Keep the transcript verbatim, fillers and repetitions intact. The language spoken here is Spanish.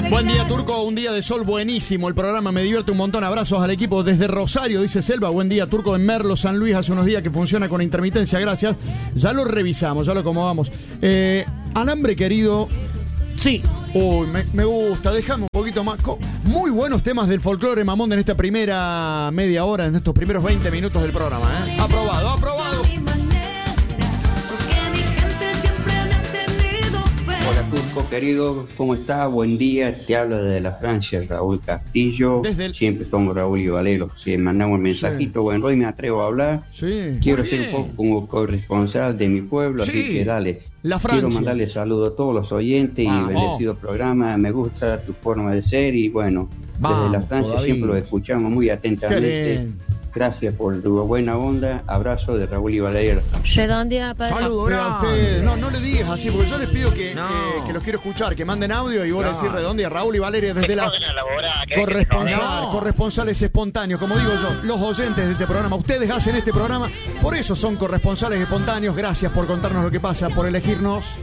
Buen día, Turco, un día de sol buenísimo. El programa me divierte un montón. Abrazos al equipo desde Rosario, dice Selva. Buen día, Turco, en Merlo, San Luis, hace unos días que funciona con intermitencia, gracias. Ya lo revisamos, ya lo acomodamos. Eh, alambre querido. Sí. Uy, me, me gusta, déjame un poquito más. Muy buenos temas del folclore mamón en esta primera media hora, en estos primeros veinte minutos del programa, ¿eh? Aprobado, aprobado. Hola Turco querido, ¿cómo estás? Buen día, te hablo desde la Francia, Raúl Castillo. Desde el... Siempre somos Raúl y Valero. Si mandamos el mensajito, sí. Bueno, hoy me atrevo a hablar. Sí. Quiero ser un poco como corresponsal de mi pueblo, sí. Así que dale. La Francia. Quiero mandarle saludos a todos los oyentes Vamos. Y bendecido programa. Me gusta tu forma de ser y bueno, Vamos, desde la Francia David. Siempre lo escuchamos muy atentamente. Gracias por tu buena onda. Abrazo de Raúl y Valero. Redondea para... Saludos a ustedes. No, no le digas así, porque yo les pido que, no. que, que los quiero escuchar, que manden audio y vos no. decís Redondea, Raúl y Valeria desde la corresponsal, no. corresponsales espontáneos, como digo yo, los oyentes de este programa. Ustedes hacen este programa, por eso son corresponsales espontáneos. Gracias por contarnos lo que pasa, por elegirnos.